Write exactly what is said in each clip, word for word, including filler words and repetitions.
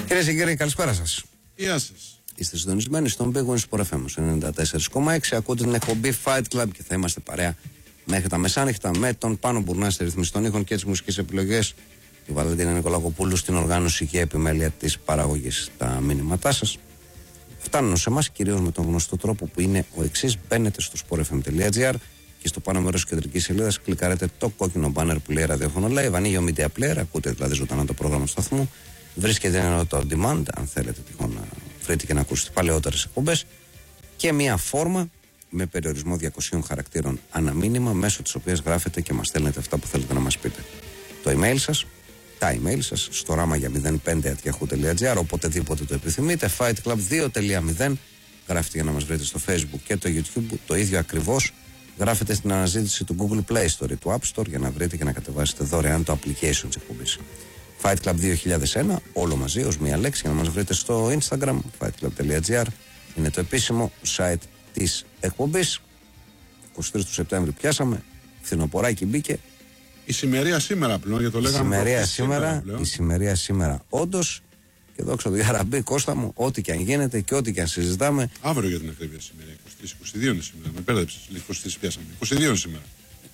Κυρίες και κύριοι, καλησπέρα σας. Γεια σας. Είστε συντονισμένοι στον Big Win Sport εφ εμ ενενήντα τέσσερα κόμμα έξι. Ακούτε την εκπομπή Fight Club και θα είμαστε παρέα μέχρι τα μεσάνυχτα με τον Πάνο Μπουρνά στη ρυθμίση των ήχων και τις μουσικές επιλογές, τη Βαλεντίνα Νικολακοπούλου στην οργάνωση και επιμέλεια της παραγωγής. Τα μήνυματά σας φτάνουν σε εμάς κυρίως με τον γνωστό τρόπο που είναι ο εξής: μπαίνετε στο sport f m τελεία g r και στο πάνω μέρος της κεντρικής σελίδας κλικάρετε το κόκκινο banner που λέει ραδιόφωνο live. Ανοίγει ο Media Player, ακούτε δηλαδή ζωντανά το πρόγραμμα του σταθμού. Βρίσκεται το on demand, αν θέλετε τυχόν να βρείτε και να ακούσετε παλαιότερες εκπομπές. Και μια φόρμα με περιορισμό διακοσίων χαρακτήρων αναμήνυμα, μέσω της οποίας γράφετε και μας στέλνετε αυτά που θέλετε να μας πείτε. Το email σας, τα email σας, στο ράμα για μηδέν πέντε at yahoo τελεία g r, οποτεδήποτε το επιθυμείτε. Fight Club δύο τελεία μηδέν, γράφετε για να μας βρείτε στο Facebook και το YouTube. Το ίδιο ακριβώς γράφετε στην αναζήτηση του Google Play Store ή του App Store για να βρείτε και να κατεβάσετε δωρεάν το application της εκπομπής. Fight Club δύο χιλιάδες ένα, όλο μαζί ως μία λέξη, για να μας βρείτε στο Instagram, fight club τελεία g r, είναι το επίσημο site της εκπομπής. είκοσι τρεις του Σεπτέμβρη πιάσαμε, φθινοποράκι μπήκε. Η σημερία σήμερα πλέον, για το λέγαμε. Η σημερία σήμερα, σήμερα η σημερία σήμερα όντως, και δόξα τω Γιαραμπή, Κώστα μου, ό,τι και αν γίνεται και ό,τι και αν συζητάμε. Αύριο για την ακρίβεια σήμερα, είκοσι τρεις, είκοσι δύο είναι σήμερα, με πέρδεψες, είκοσι τρεις πιάσαμε, είκοσι δύο είναι σήμερα.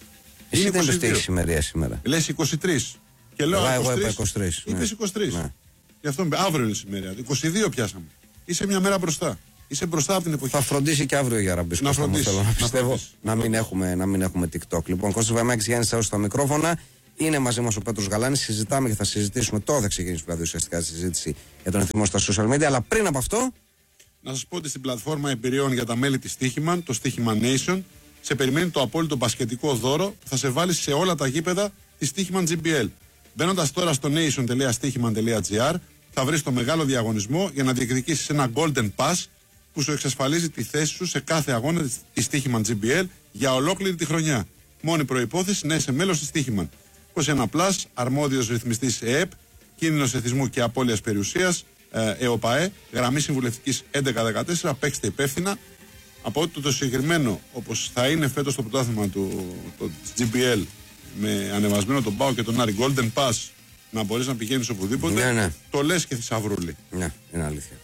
Εσύ δεν πες τι έχει σημερία σήμερα. Λες είκοσι τρεις. Και λέω εγώ είπα είκοσι τρεις. Είπες είκοσι τρεις. Ναι. Γι' αυτό αύριο είναι σήμερα. είκοσι δύο πιάσαμε. Είσαι μια μέρα μπροστά. Είσαι μπροστά από την εποχή. Θα φροντίσει και αύριο για Ραμπίσκο. Να φροντίσει. Θέλω να πιστεύω να, να, μην έχουμε, να μην έχουμε TikTok. Λοιπόν, Κώστας Βαμάκης, Γιάννης Σαούς στα μικρόφωνα. Είναι μαζί μας ο Πέτρος Γαλάνης. Συζητάμε και θα συζητήσουμε. Τώρα θα ξεκινήσει δηλαδή ουσιαστικά τη συζήτηση για τον εθισμό στα social media. Αλλά πριν από αυτό. Να σας πω ότι στην πλατφόρμα εμπειριών για τα μέλη της Στοίχημαν, το Στοίχημαν Nation, σε περιμένει το απόλυτο μπασκετικό δώρο που θα σε βάλει σε όλα τα γήπεδα της Στοίχημαν τζι μπι ελ. Μπαίνοντας τώρα στο nation τελεία στοίχημαν τελεία g r θα βρεις το μεγάλο διαγωνισμό για να διεκδικήσεις ένα Golden Pass που σου εξασφαλίζει τη θέση σου σε κάθε αγώνα της Στοίχημαν τζι μπι ελ για ολόκληρη τη χρονιά. Μόνη προϋπόθεση να είσαι μέλος της Στοίχημαν. είκοσι ένα πλας, αρμόδιος ρυθμιστής ΕΕΠ, κίνδυνος εθισμού και απώλειας περιουσίας, ε, ΕΟΠΑΕ, γραμμή συμβουλευτικής έντεκα δεκατέσσερα, παίξτε υπεύθυνα. Από ότι το συγκεκριμένο, όπως θα είναι φέτος το πρωτάθλημα του το, της τζι μπι ελ, με ανεβασμένο τον Πάο και τον Άρη, Golden Pass, να μπορείς να πηγαίνεις οπουδήποτε, ναι, ναι. το λες και θησαυρούλη. Ναι, είναι αλήθεια.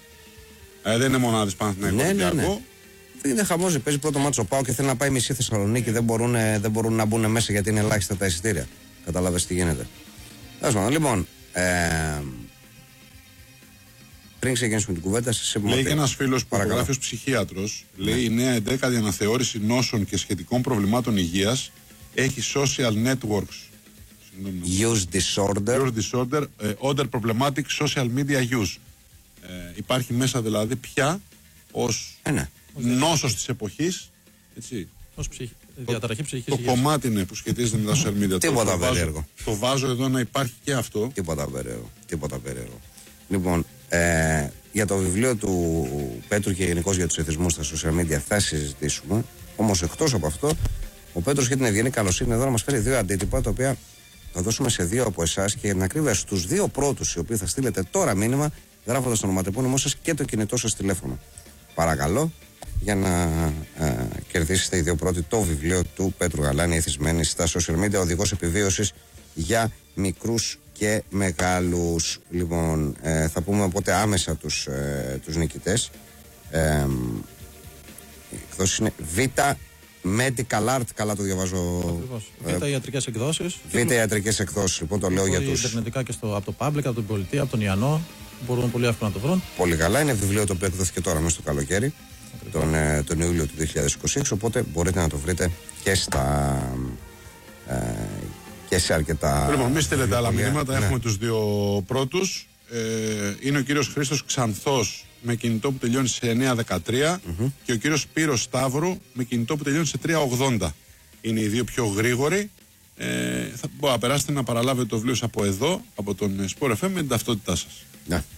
Ε, δεν είναι μονάδες Παναθηναϊκό. Ναι, ναι, ναι. Είναι χαμός, παίζει πρώτο μάτσο Πάο και θέλει να πάει μισή Θεσσαλονίκη. Δεν μπορούν, δεν μπορούν να μπουν μέσα γιατί είναι ελάχιστα τα εισιτήρια. Κατάλαβες τι γίνεται. Λοιπόν, ε, πριν ξεκινήσουμε την κουβέντα, σας είπαμε. Λέει και ένας φίλος που γράφει ως ψυχίατρος, λέει ναι. Η νέα εντέκαδη αναθεώρηση νόσων και σχετικών προβλημάτων υγείας έχει social networks. Use disorder. Use disorder, uh, order problematic social media use. Ε, υπάρχει μέσα δηλαδή πια ως ε, ναι. νόσος της εποχής. Έτσι. Ως ψυχ... διαταραχή ψυχικής Το υγείας. κομμάτι είναι που σχετίζεται με τα social media. Τίποτα περίεργο. Το βάζω εδώ να υπάρχει και αυτό. Τίποτα περίεργο. Τίποτα περίεργο. Λοιπόν, ε, για το βιβλίο του Πέτρου και γενικώς για τους εθισμούς στα social media θα συζητήσουμε. Όμως εκτός από αυτό, ο Πέτρος είχε την ευγενή καλοσύνη εδώ να μας φέρει δύο αντίτυπα, τα οποία θα δώσουμε σε δύο από εσάς και για την ακρίβεια στους δύο πρώτους, οι οποίοι θα στείλετε τώρα μήνυμα, γράφοντας το ονοματεπώνυμό σας και το κινητό σας τηλέφωνο. Παρακαλώ, για να ε, κερδίσετε οι δύο πρώτοι το βιβλίο του Πέτρου Γαλάνη, εθισμένοι στα social media, οδηγός επιβίωσης για μικρούς και μεγάλους. Λοιπόν, ε, θα πούμε οπότε άμεσα τους, ε, τους νικητές. Ε, εκδόσεις είναι Β Medical Art, καλά το διαβάζω. Β ιατρικές εκδόσεις. Β ιατρικές εκδόσεις, λοιπόν το λέω για τους. Ιντερνετικά και στο, από το Public, από την Πολιτεία, από τον Ιαννό. Μπορούν πολύ εύκολα να το βρουν. Πολύ καλά. Είναι βιβλίο το οποίο εκδόθηκε τώρα μέσα στο καλοκαίρι, τον, ε, τον Ιούλιο του δύο χιλιάδες είκοσι έξι. Οπότε μπορείτε να το βρείτε και στα. Ε, και σε αρκετά. Λοιπόν, μη στείλετε άλλα μηνύματα. Ναι. Έχουμε τους δύο πρώτους. Ε, είναι ο κύριος Χρήστος Ξανθός με κινητό που τελειώνει σε εννιά δεκατρία mm-hmm. και ο κύριος Σπύρος Σταύρου με κινητό που τελειώνει σε τρία ογδόντα. Είναι οι δύο πιο γρήγοροι. Ε, θα μπορείτε να περάσετε να παραλάβετε το βιβλίο από εδώ, από τον Sport εφ εμ, με την ταυτότητά σας. Ναι.